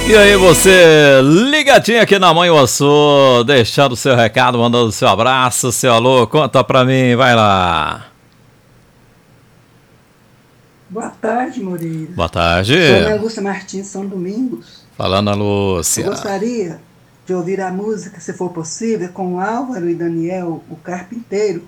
E aí você, ligadinho aqui na Mãe Ossô, deixando o seu recado, mandando o seu abraço, seu alô, conta pra mim, vai lá. Boa tarde, Moreira. Boa tarde. Sou Ana Lúcia Martins, São Domingos. Falando a Eu Lúcia. gostaria de ouvir a música, se for possível, com Álvaro e Daniel, o Carpinteiro.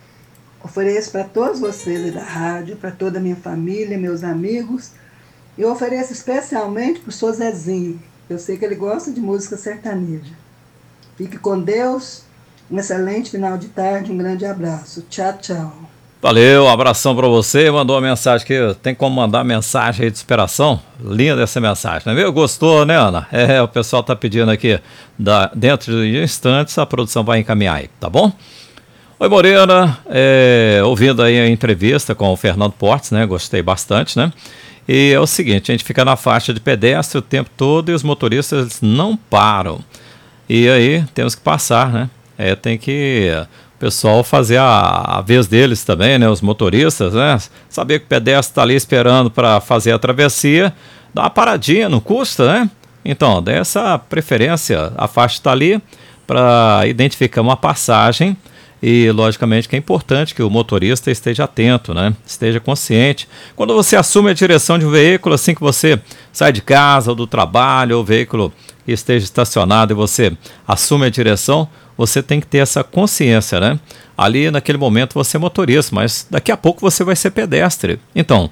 Ofereço para todos vocês aí da rádio, para toda a minha família, meus amigos. E eu ofereço especialmente para o seu Zezinho. Eu sei que ele gosta de música sertaneja. Fique com Deus. Um excelente final de tarde. Um grande abraço. Tchau, tchau. Valeu, abração pra você, mandou uma mensagem aqui, tem como mandar mensagem aí de inspiração? Linda essa mensagem, não é mesmo? Gostou, né, Ana? O pessoal tá pedindo aqui, dentro de instantes a produção vai encaminhar aí, tá bom? Oi, Morena, ouvindo aí a entrevista com o Fernando Portes, né, gostei bastante, né? E é o seguinte, a gente fica na faixa de pedestre o tempo todo e os motoristas não param. E aí temos que passar, né? Tem que o pessoal fazer a vez deles também, né? Os motoristas, né? Saber que o pedestre está ali esperando para fazer a travessia, dá uma paradinha, não custa, né? Então, dê essa preferência, a faixa está ali para identificar uma passagem. E, logicamente, que é importante que o motorista esteja atento, né? Esteja consciente. Quando você assume a direção de um veículo, assim que você sai de casa ou do trabalho, ou o veículo esteja estacionado e você assume a direção, você tem que ter essa consciência, né? Ali, naquele momento, você é motorista, mas daqui a pouco você vai ser pedestre. Então,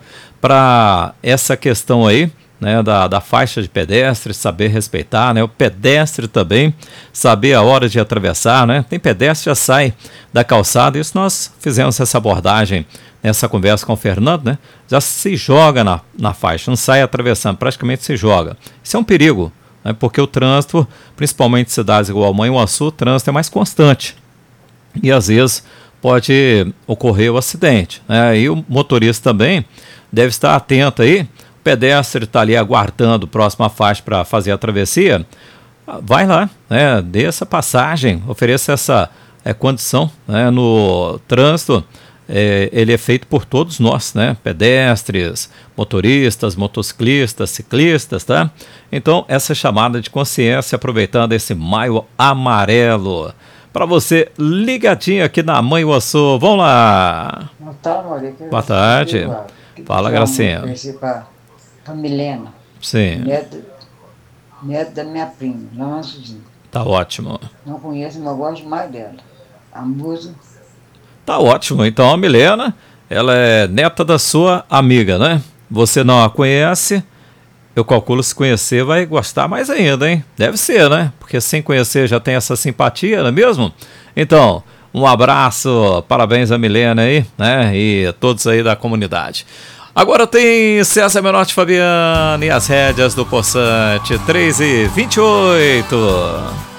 para essa questão aí, né, da faixa de pedestre, saber respeitar, né, o pedestre também, saber a hora de atravessar, né, tem pedestre que já sai da calçada, isso nós fizemos essa abordagem nessa conversa com o Fernando, né, já se joga na faixa, não sai atravessando, praticamente se joga. Isso é um perigo, né, porque o trânsito, principalmente em cidades igual Manhuaçu, o trânsito é mais constante e às vezes pode ocorrer o acidente, né, e o motorista também deve estar atento aí. Pedestre está ali aguardando a próxima faixa para fazer a travessia, vai lá, né, dê essa passagem, ofereça essa condição, né, no trânsito, ele é feito por todos nós, né, pedestres, motoristas, motociclistas, ciclistas, tá? Então, essa chamada de consciência, aproveitando esse maio amarelo, para você ligadinho aqui na Mãe Ossô, vamos lá. Boa tarde, fala, Gracinha. A Milena. Sim. Neto da minha prima, lá Suzinho. Tá ótimo. Não conheço, mas eu gosto mais dela. A música. Tá ótimo. Então a Milena, ela é neta da sua amiga, né? Você não a conhece, eu calculo se conhecer vai gostar mais ainda, hein? Deve ser, né? Porque sem conhecer já tem essa simpatia, não é mesmo? Então, um abraço, parabéns a Milena aí, né? E a todos aí da comunidade. Agora tem César Menotti Fabiano e as rédeas do Poçante, 3h28.